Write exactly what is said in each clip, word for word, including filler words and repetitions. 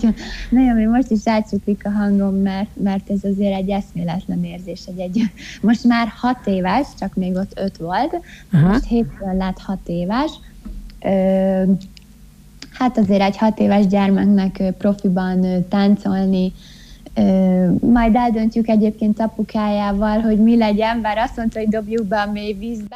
Igen, nagyon, most is átsuklik a hangom, mert, mert ez azért egy eszméletlen érzés. Egy, egy, most már hat éves, csak még ott öt volt, aha. Most hétfőn lett hat éves. Ö, hát azért egy hat éves gyermeknek profiban táncolni, Ö, majd eldöntjük egyébként apukájával, hogy mi legyen, bár azt mondta, hogy dobjuk be a mély vízbe.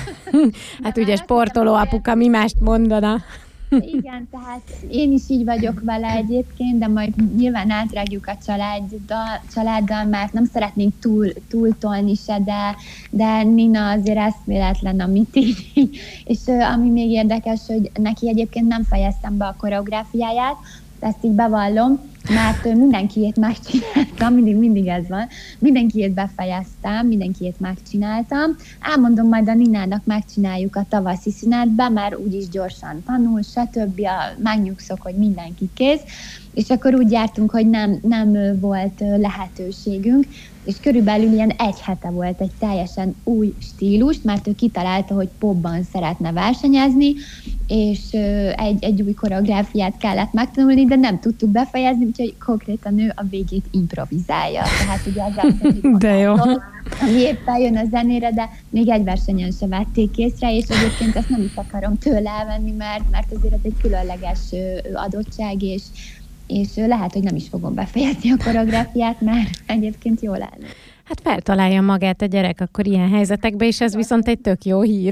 Hát ugye sportoló apuka, mi mást mondana? Igen, tehát én is így vagyok vele egyébként, de majd nyilván átrágjuk a családdal, családdal mert nem szeretnénk túl, túltolni se, de, de Nina azért eszméletlen, amit így. És ami még érdekes, hogy neki egyébként nem fejeztem be a koreográfiáját, ezt így bevallom, mert mindenkiét megcsináltam, mindig, mindig ez van, mindenkiét befejeztem, mindenkiét megcsináltam. Elmondom, majd a Ninának megcsináljuk a tavaszi szünetbe, mert úgyis gyorsan tanul, stb. Megnyugszok, hogy mindenki kész, és akkor úgy jártunk, hogy nem, nem volt lehetőségünk, és körülbelül ilyen egy hete volt egy teljesen új stílus, mert ő kitalálta, hogy popban szeretne versenyezni, és egy, egy új koreográfiát kellett megtanulni, de nem tudtuk befejezni, úgyhogy konkrétan ő a végét improvizálja. Tehát ugye az de jó. Ami éppen jön a zenére, de még egy versenyen se vették észre, és egyébként ezt nem is akarom tőle elvenni, mert, mert azért ez egy különleges adottság, és és lehet, hogy nem is fogom befejezni a koreográfiát, mert egyébként jól állna. Hát feltalálja magát a gyerek akkor ilyen helyzetekben, és ez viszont egy tök jó hír.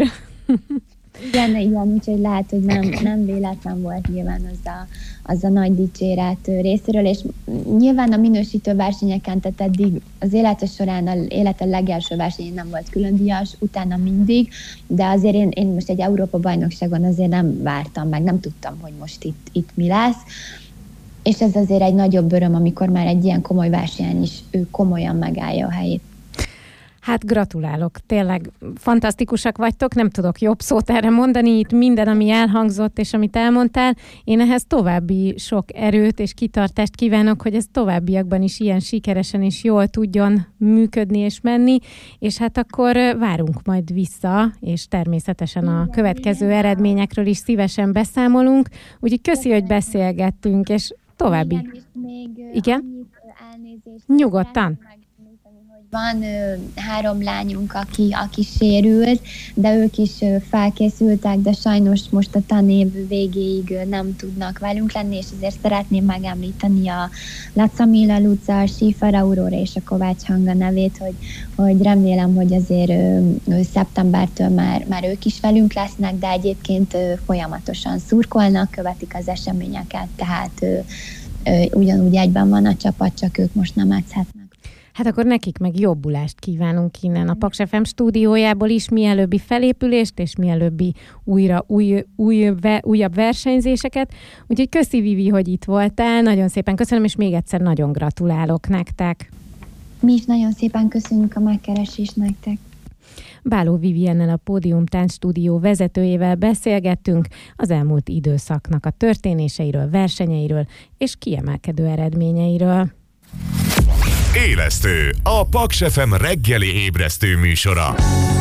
Igen, igen, úgyhogy lehet, hogy nem, nem véletlen volt nyilván az a, az a nagy dicséret részéről, és nyilván a minősítő versenyeken, tehát eddig az élete során, az élete legelső versenyén nem volt különdíjas, utána mindig, de azért én, én most egy Európa-bajnokságon azért nem vártam meg, nem tudtam, hogy most itt, itt mi lesz. És ez azért egy nagyobb öröm, amikor már egy ilyen komoly versenyen is ő komolyan megállja a helyét. Hát gratulálok, tényleg fantasztikusak vagytok, nem tudok jobb szót erre mondani, itt minden, ami elhangzott és amit elmondtál, én ehhez további sok erőt és kitartást kívánok, hogy ez továbbiakban is ilyen sikeresen és jól tudjon működni és menni, és hát akkor várunk majd vissza, és természetesen a következő eredményekről is szívesen beszámolunk, úgyhogy köszi, hogy beszélgettünk, és további. Igen, és még igen? Elnézést. Nyugodtan. Van ö, három lányunk, aki, aki sérült, de ők is ö, felkészültek, de sajnos most a tanév végéig ö, nem tudnak velünk lenni, és ezért szeretném megemlíteni a Laca Mila Luca, a Schiffer Aurora és a Kovács Hanga nevét, hogy, hogy remélem, hogy azért ö, ö, szeptembertől már, már ők is velünk lesznek, de egyébként ö, folyamatosan szurkolnak, követik az eseményeket, tehát ö, ö, ugyanúgy egyben van a csapat, csak ők most nem edzhetnek. Hát akkor nekik meg jobbulást kívánunk innen a Paks ef em stúdiójából is, mielőbbi felépülést és mielőbbi újra új, új, újabb versenyzéseket. Úgyhogy köszi, Vivi, hogy itt voltál. Nagyon szépen köszönöm, és még egyszer nagyon gratulálok nektek. Mi is nagyon szépen köszönjük a megkeresést nektek. Báló Viviennel, a Pódium Táncstúdió vezetőjével beszélgettünk az elmúlt időszaknak a történéseiről, versenyeiről és kiemelkedő eredményeiről. Élesztő, a Paks ef em reggeli ébresztő műsora.